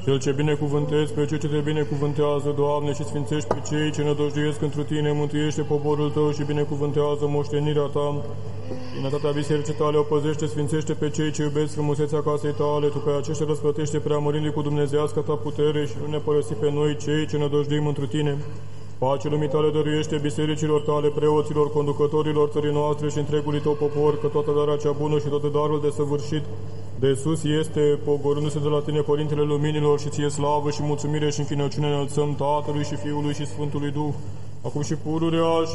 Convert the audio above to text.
Cel ce binecuvântezi pe cei ce te binecuvântează, Doamne, și sfințești pe cei ce nădăjduiesc întru Tine, mântuiește poporul Tău și binecuvântează moștenirea Ta. Binătatea bisericii Tale o păzește, sfințește pe cei ce iubesc frumusețea casei Tale, Tu pe aceștia răsplătește preamărindu-i cu dumnezeiasca Ta putere și nu ne părăsi pe noi cei ce nădăjduim întru Tine. Pace lumii Tale dăruiește bisericilor Tale, preoților, conducătorilor țării noastre și întregului Tău popor, că toată darea cea bună și tot darul desăvârșit de sus este, pogorându-se de la Tine, Părintele Luminilor, și Ție slavă și mulțumire și închinăciune înălțăm Tatălui și Fiului și Sfântului Duh, acum și pururea și